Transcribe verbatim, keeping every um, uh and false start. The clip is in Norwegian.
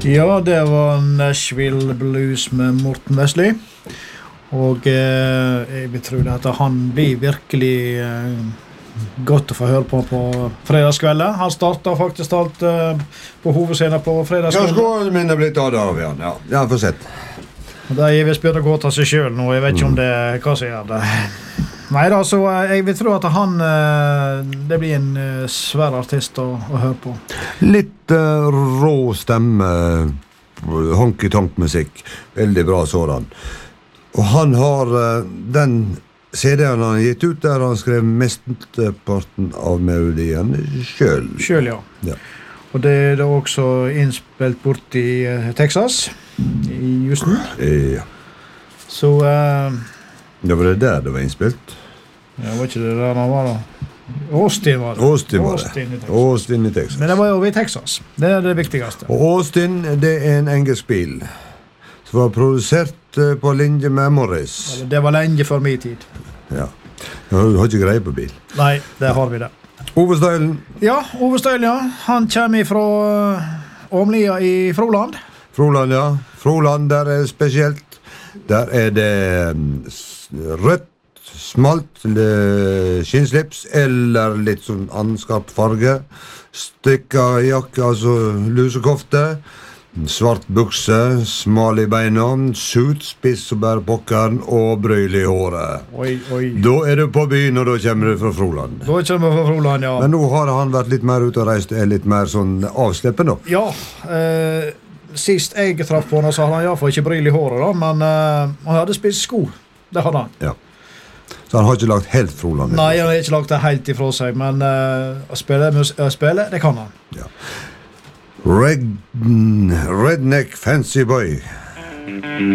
Ja, det var Nashville Blues med Morten Wesley. Og eh, jeg vil tro at han blir virkelig eh, godt å få høre på på fredagskveldet. Han startet faktisk alt eh, på hovedscenen på fredagskveldet. Ja, skål minne blitt av det, ja. Ja, ja, for sett. Det er visst begynner å gå til seg selv nå. Jeg vet ikke om det hva som gjør det. Nei da, så jeg vil tro at han det blir en svær artist å, å høre på. Litt uh, rå stemme, honky-tonk-musikk. Veldig bra sådan. Og han har uh, den C D-en han har gitt ut, der han skrev mesteparten av melodien selv. Selv, ja. Ja. Og det er da også innspilt bort i uh, Texas, i Houston. Ja. Så... Uh, det var det der det var innspilt. Ja, var ikke det der han var da? Austin var det. Austin var det. Austin i Texas. Austin i Texas. Men det var jo i Texas. Det er det viktigste. Og Austin, det er en engelsk bil som var produsert på linje med Morris. Det var lenge før min tid. Ja. Du har ikke greie på bil. Nei, det har vi det. Ove Støylen. Ja, Ove Støylen, ja. Han kommer fra Åmlia i Froland. Froland, ja. Froland, der er spesielt. Der er det rødt, smalt, skinnslips, eller litt sånn anskarp farge. Strikka jakke, altså lusekofte. Svart bukse, smal i beina, suit, spiss og bærer pokkeren, og brøyl i håret. Oi, oi. Da er du på byen, og da kommer du fra Froland. Da kommer du fra Froland, ja. Men nå har han vært litt mer ute og reist, er litt mer sånn avslippen da. Ja, eh, sist jeg traff på henne, så hadde han i hvert fall ikke brøyl i håret, da, men eh, han hadde spist sko. Det hadde han. Ja. Så han har ikke lagt helt Froland? Nei, han har ikke lagt det helt ifra seg, men uh, å, spille, å spille, det kan han. Ja. Red, redneck fancy boy.